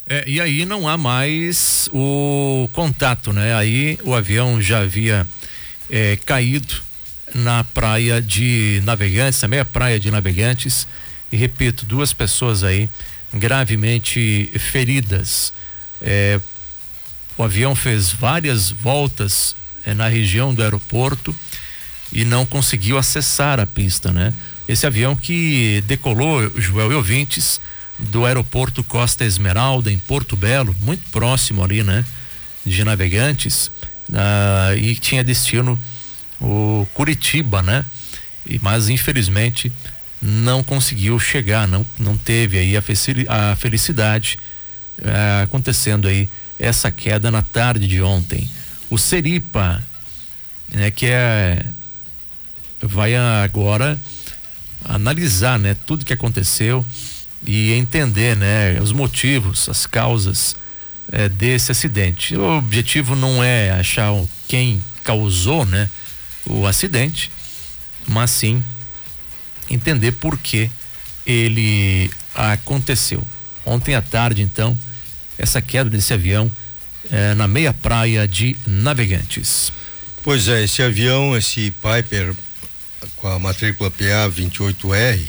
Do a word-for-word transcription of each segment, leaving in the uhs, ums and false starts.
É, e aí não há mais o contato, né? Aí o avião já havia é, caído na praia de Navegantes, também a praia de Navegantes, e repito, duas pessoas aí gravemente feridas. É, o avião fez várias voltas é, na região do aeroporto e não conseguiu acessar a pista, né? Esse avião que decolou, Joel e ouvintes, do aeroporto Costa Esmeralda, em Porto Belo, muito próximo ali, né, de Navegantes, ah, e tinha destino o Curitiba, né? E, mas infelizmente não conseguiu chegar, não, não teve aí a, feci- a felicidade ah, acontecendo aí essa queda na tarde de ontem. O Seripa, né, que é vai agora analisar, né, tudo que aconteceu e entender, né, os motivos, as causas eh, desse acidente. O objetivo não é achar quem causou, né, o acidente, mas sim entender por que ele aconteceu. Ontem à tarde, então, essa queda desse avião eh, na meia praia de Navegantes. Pois é, esse avião, esse Piper com a matrícula P A vinte e oito R,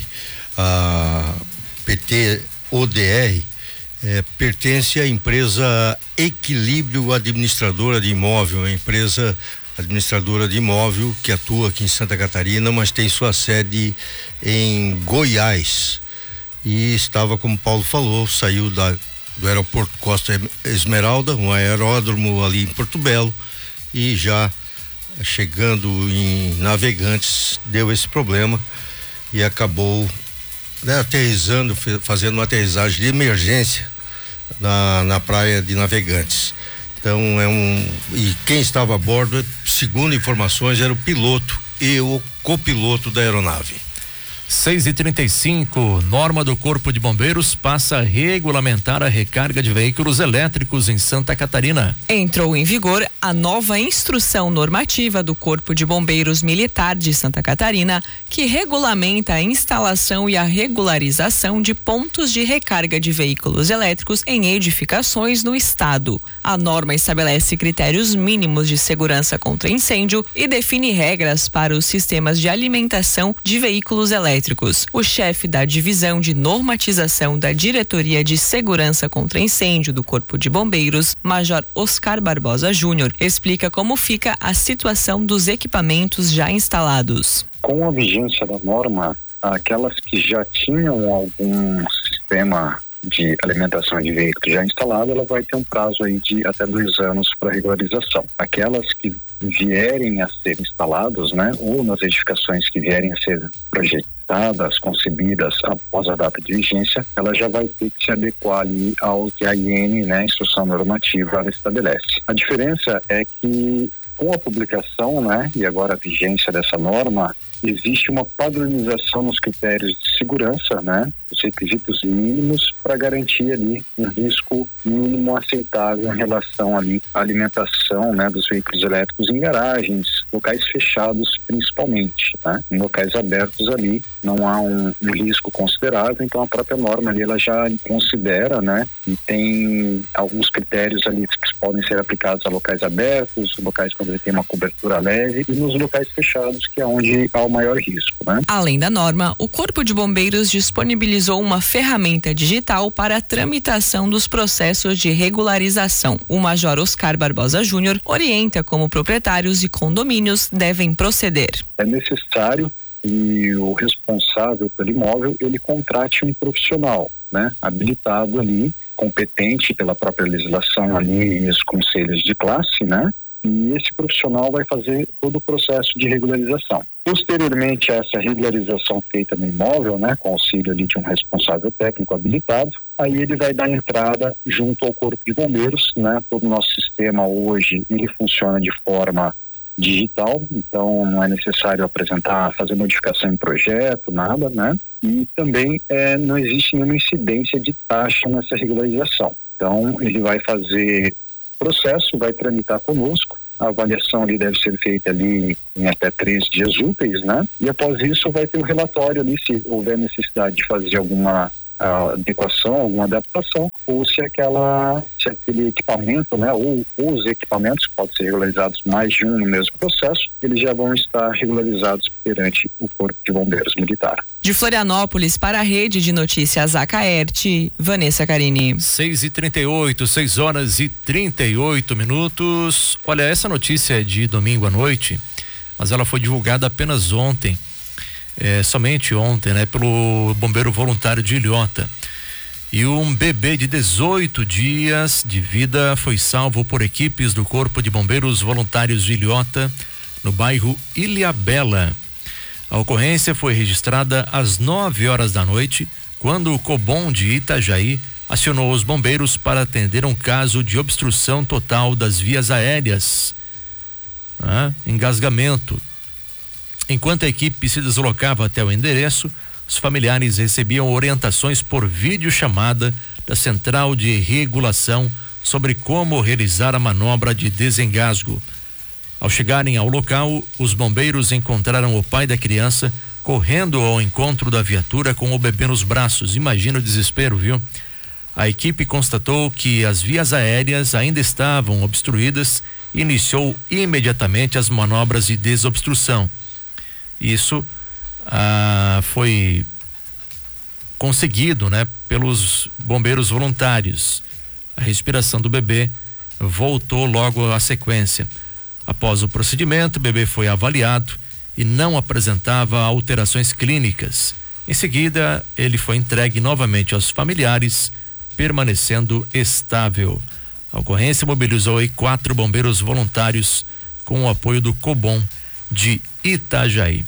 a P T O D R, é, pertence à empresa Equilíbrio Administradora de Imóvel, a empresa administradora de imóvel que atua aqui em Santa Catarina, mas tem sua sede em Goiás. E estava, como Paulo falou, saiu da, do aeroporto Costa Esmeralda, um aeródromo ali em Porto Belo, e já chegando em Navegantes deu esse problema e acabou, né, aterrissando, fazendo uma aterrissagem de emergência na, na praia de Navegantes. Então é um, e quem estava a bordo, segundo informações, era o piloto e o copiloto da aeronave. seis e trinta e cinco, norma do Corpo de Bombeiros passa a regulamentar a recarga de veículos elétricos em Santa Catarina. Entrou em vigor a nova instrução normativa do Corpo de Bombeiros Militar de Santa Catarina, que regulamenta a instalação e a regularização de pontos de recarga de veículos elétricos em edificações no estado. A norma estabelece critérios mínimos de segurança contra incêndio e define regras para os sistemas de alimentação de veículos elétricos. O chefe da divisão de normatização da Diretoria de Segurança contra Incêndio do Corpo de Bombeiros, Major Oscar Barbosa Júnior, explica como fica a situação dos equipamentos já instalados. Com a vigência da norma, aquelas que já tinham algum sistema de alimentação de veículos já instalado, ela vai ter um prazo aí de até dois anos para regularização. Aquelas que vierem a ser instaladas, né, ou nas edificações que vierem a ser projetadas, concebidas após a data de vigência, ela já vai ter que se adequar ali ao que a I N, né, a instrução normativa, ela estabelece. A diferença é que com a publicação, né, e agora a vigência dessa norma, existe uma padronização nos critérios de segurança, né, os requisitos mínimos para garantir ali um risco mínimo aceitável em relação ali à alimentação, né, dos veículos elétricos em garagens, locais fechados principalmente, né, em locais abertos ali não há um, um risco considerável, então a própria norma ali ela já considera, né, e tem alguns critérios ali que podem ser aplicados a locais abertos, locais quando ele tem uma cobertura leve e nos locais fechados que é onde há o maior risco, né? Além da norma, o Corpo de Bombeiros disponibilizou uma ferramenta digital para a tramitação dos processos de regularização. O Major Oscar Barbosa Júnior orienta como proprietários e condomínios devem proceder. É necessário que o responsável pelo imóvel ele contrate um profissional, né, habilitado ali, competente pela própria legislação ali e os conselhos de classe, né? E esse profissional vai fazer todo o processo de regularização. Posteriormente a essa regularização feita no imóvel, né, com auxílio ali de um responsável técnico habilitado, aí ele vai dar entrada junto ao Corpo de Bombeiros, né? Todo o nosso sistema hoje, ele funciona de forma digital, então não é necessário apresentar, fazer modificação em projeto, nada, né? E também é, não existe nenhuma incidência de taxa nessa regularização. Então ele vai fazer processo, vai tramitar conosco, a avaliação ali deve ser feita ali em até três dias úteis, né? E após isso vai ter um relatório ali, se houver necessidade de fazer alguma uh, adequação, alguma adaptação, ou se aquela, se aquele equipamento, né, ou os equipamentos, podem ser regularizados mais de um no mesmo processo, eles já vão estar regularizados perante o Corpo de Bombeiros Militar. De Florianópolis para a Rede de Notícias Acaerte, Vanessa Carini. seis e trinta e oito, seis horas e trinta e oito minutos. Olha, essa notícia é de domingo à noite, mas ela foi divulgada apenas ontem, é, somente ontem, né, pelo bombeiro voluntário de Ilhota. E um bebê de dezoito dias de vida foi salvo por equipes do Corpo de Bombeiros Voluntários de Ilhota, no bairro Ilhabela. A ocorrência foi registrada às nove horas da noite, quando o Cobom de Itajaí acionou os bombeiros para atender um caso de obstrução total das vias aéreas, né? Engasgamento. Enquanto a equipe se deslocava até o endereço, os familiares recebiam orientações por videochamada da Central de Regulação sobre como realizar a manobra de desengasgo. Ao chegarem ao local, os bombeiros encontraram o pai da criança correndo ao encontro da viatura com o bebê nos braços. Imagina o desespero, viu? A equipe constatou que as vias aéreas ainda estavam obstruídas e iniciou imediatamente as manobras de desobstrução. Isso ah, foi conseguido, né, pelos bombeiros voluntários. A respiração do bebê voltou logo à sequência. Após o procedimento, o bebê foi avaliado e não apresentava alterações clínicas. Em seguida, ele foi entregue novamente aos familiares, permanecendo estável. A ocorrência mobilizou aí quatro bombeiros voluntários com o apoio do Cobom de Itajaí.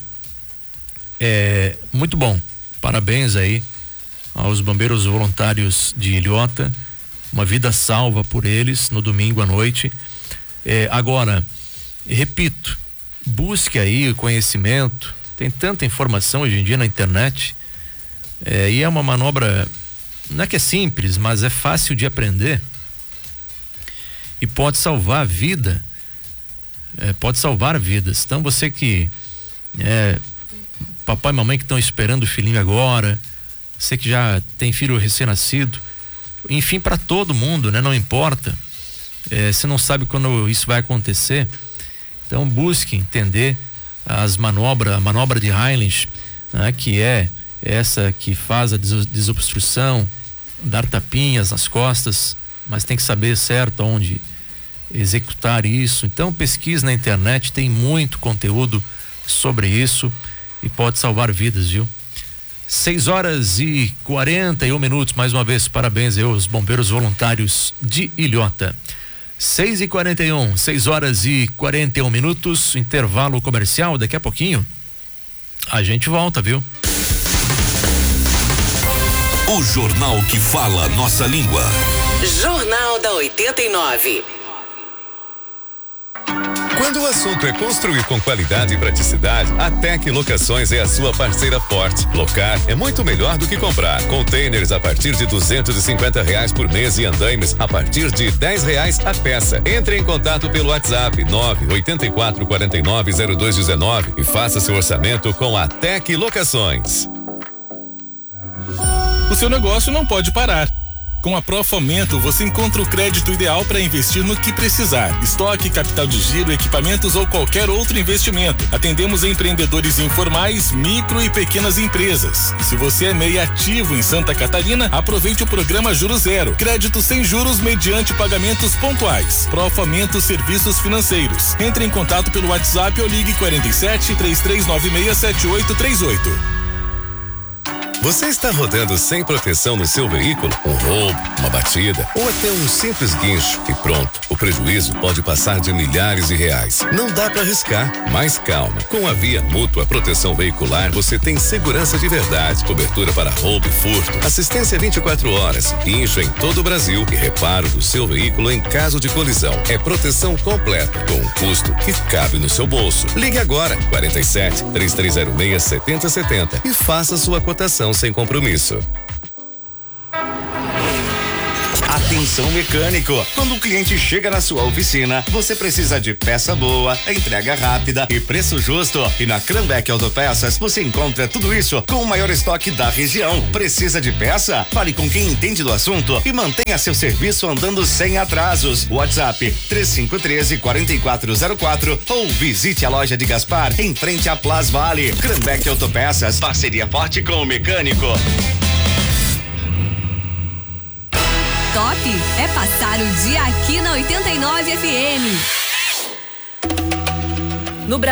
É muito bom. Parabéns aí aos bombeiros voluntários de Ilhota. Uma vida salva por eles no domingo à noite. É, agora, repito, busque aí o conhecimento. Tem tanta informação hoje em dia na internet. É, e é uma manobra, não é que é simples, mas é fácil de aprender. E pode salvar a vida. É, pode salvar vidas. Então você que é, papai e mamãe que estão esperando o filhinho agora, você que já tem filho recém-nascido, enfim, para todo mundo, né? Não importa. É, você não sabe quando isso vai acontecer. Então busque entender as manobras, a manobra de Heinrich, né? Que é essa que faz a desobstrução, dar tapinhas nas costas, mas tem que saber certo onde executar isso. Então pesquise na internet, tem muito conteúdo sobre isso e pode salvar vidas, viu? seis horas e quarenta e um minutos, mais uma vez, parabéns aos bombeiros voluntários de Ilhota. seis e quarenta e um, seis horas e quarenta e um minutos, intervalo comercial, daqui a pouquinho a gente volta, viu? O jornal que fala nossa língua. Jornal da oitenta e nove. Quando o assunto é construir com qualidade e praticidade, a Tec Locações é a sua parceira forte. Locar é muito melhor do que comprar. Containers a partir de duzentos e cinquenta reais por mês e andaimes a partir de dez reais a peça. Entre em contato pelo WhatsApp nove oito quatro quatro nove zero dois um nove e faça seu orçamento com a Tec Locações. O seu negócio não pode parar. Com a Profomento, você encontra o crédito ideal para investir no que precisar. Estoque, capital de giro, equipamentos ou qualquer outro investimento. Atendemos empreendedores informais, micro e pequenas empresas. Se você é meio ativo em Santa Catarina, aproveite o programa Juro Zero. Crédito sem juros mediante pagamentos pontuais. Profomento Serviços Financeiros. Entre em contato pelo WhatsApp ou ligue quarenta e sete, três três nove seis, sete oito três oito. Você está rodando sem proteção no seu veículo? Um roubo, uma batida ou até um simples guincho e pronto. O prejuízo pode passar de milhares de reais. Não dá para arriscar. Mas calma. Com a Via Mútua Proteção Veicular, você tem segurança de verdade, cobertura para roubo e furto, assistência vinte e quatro horas, guincho em todo o Brasil e reparo do seu veículo em caso de colisão. É proteção completa, com um custo que cabe no seu bolso. Ligue agora, quarenta e sete, três três zero seis, sete zero sete zero e faça sua cotação sem compromisso. A Atenção mecânico, quando o cliente chega na sua oficina, você precisa de peça boa, entrega rápida e preço justo. E na Cranbeck Autopeças você encontra tudo isso com o maior estoque da região. Precisa de peça? Fale com quem entende do assunto e mantenha seu serviço andando sem atrasos. WhatsApp três cinco um três, quatro quatro zero quatro ou visite a loja de Gaspar em frente à Plas Vale. Cranbeck Autopeças, parceria forte com o mecânico. Top é passar o dia aqui na oitenta e nove F M. No Brasil.